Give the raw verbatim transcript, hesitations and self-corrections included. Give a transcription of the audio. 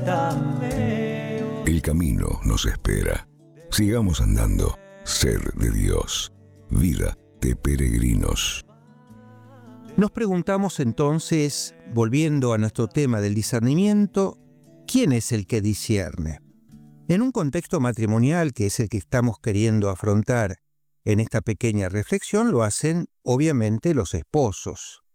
El camino nos espera. Sigamos andando. Ser de Dios. Vida de peregrinos. Nos preguntamos entonces, volviendo a nuestro tema del discernimiento, ¿quién es el que discierne? En un contexto matrimonial, que es el que estamos queriendo afrontar en esta pequeña reflexión, lo hacen obviamente los esposos.